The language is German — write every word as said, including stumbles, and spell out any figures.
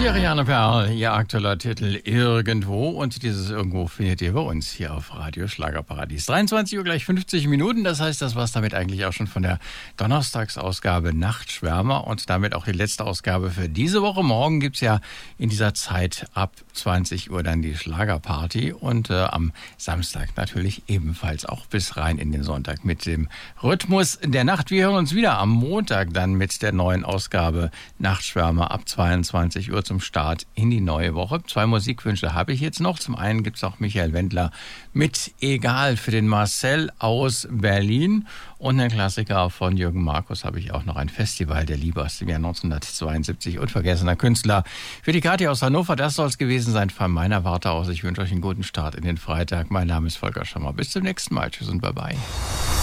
wäre Jana Perl, ihr aktueller Titel Irgendwo. Und dieses Irgendwo findet ihr bei uns hier auf Radio Schlagerparadies. dreiundzwanzig Uhr gleich fünfzig Minuten. Das heißt, das war es damit eigentlich auch schon von der Donnerstagsausgabe Nachtschwärmer und damit auch die letzte Ausgabe für diese Woche. Morgen gibt's ja in dieser Zeit ab zwanzig Uhr dann die Schlagerparty und äh, am Samstag natürlich ebenfalls auch bis rein in den Sonntag mit dem Rhythmus der Nacht. Wir hören uns wieder am Montag dann mit der neuen Ausgabe Nachtschwärmer ab zweiundzwanzig Uhr zum Start in die neue Woche. Zwei Musikwünsche habe ich jetzt noch. Zum einen gibt es auch Michael Wendler mit Egal für den Marcel aus Berlin. Und ein Klassiker von Jürgen Markus habe ich auch noch, ein Festival der Liebe aus dem Jahr neunzehnhundertzweiundsiebzig. Unvergessener Künstler. Für die Kathi aus Hannover, das soll es gewesen sein von meiner Warte aus. Ich wünsche euch einen guten Start in den Freitag. Mein Name ist Volker Schammer. Bis zum nächsten Mal. Tschüss und Bye-bye.